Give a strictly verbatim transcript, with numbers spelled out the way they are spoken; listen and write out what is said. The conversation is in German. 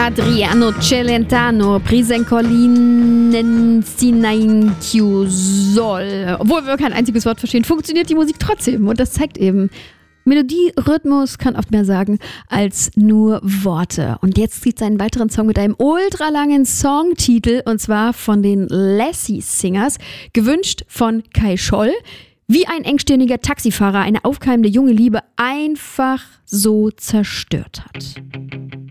Adriano Celentano, Prisenkolinen-Sinainkiusol. Obwohl wir kein einziges Wort verstehen, funktioniert die Musik trotzdem. Und das zeigt eben, Melodie, Rhythmus kann oft mehr sagen als nur Worte. Und jetzt kriegt es einen weiteren Song mit einem ultralangen Songtitel, und zwar von den Lassie Singers, gewünscht von Kai Scholl. Wie ein engstirniger Taxifahrer eine aufkeimende junge Liebe einfach so zerstört hat.